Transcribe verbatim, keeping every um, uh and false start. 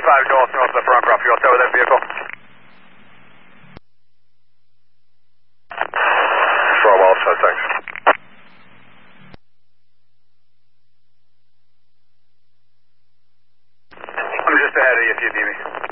five north, north of the front, copy. You'll stay with that vehicle. From all set, thanks. I'm just ahead of you if you need me.